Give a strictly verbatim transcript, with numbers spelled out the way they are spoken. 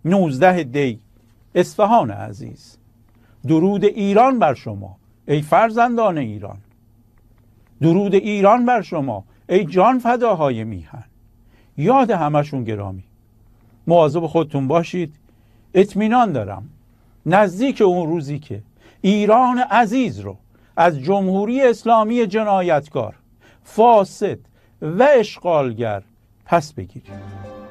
نوزده دی اصفهان عزیز. درود ایران بر شما ای فرزندان ایران. درود ایران بر شما ای جان فداهای میهن. یاد همشون گرامی. مواظب خودتون باشید. اطمینان دارم نزدیک اون روزی که ایران عزیز رو از جمهوری اسلامی جنایتکار، فاسد و اشغالگر پس بگیرید.